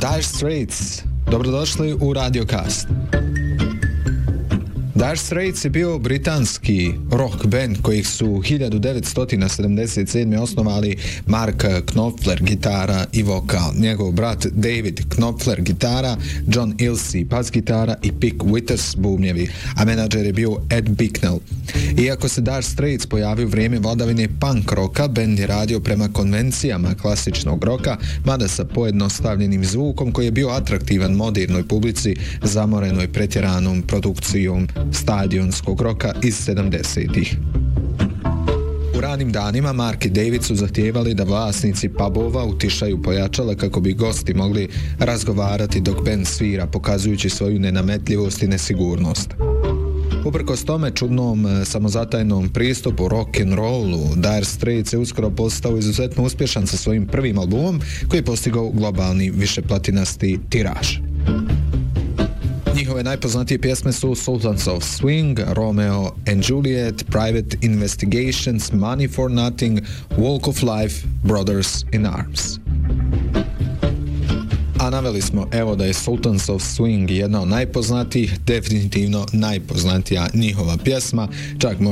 Dire Straits, dobrodošli u Radiocast. Dire Straits je bio britanski rock band kojih su 1977. osnovali Mark Knopfler, gitara i vokal, njegov brat David Knopfler, gitara, John Ilsey, bas gitara i Pick Withers, bubnjevi, a menadžer je bio Ed Bicknell. Iako se Dire Straits pojavio u vrijeme vladavine punk roka, band je radio prema konvencijama klasičnog roka, mada sa pojednostavljenim zvukom koji je bio atraktivan modernoj publici zamorenoj pretjeranom produkcijom stadionskog roka iz 70-ih. U ranim danima Mark i David su zahtijevali da vlasnici pubova utišaju pojačala kako bi gosti mogli razgovarati dok band svira, pokazujući svoju nenametljivost i nesigurnost. Uprkos tome čudnom samozatajnom pristupu rock and rollu, Dire Straits je uskoro postao izuzetno uspješan sa svojim prvim albumom koji je postigao globalni višeplatinasti tiraž. Njihove najpoznatije pjesme su Sultans of Swing, Romeo and Juliet, Private Investigations, Money for Nothing, Walk of Life, Brothers in Arms. A naveli smo evo da je Sultans of Swing jedna od najpoznatijih, definitivno najpoznatija njihova pjesma, čak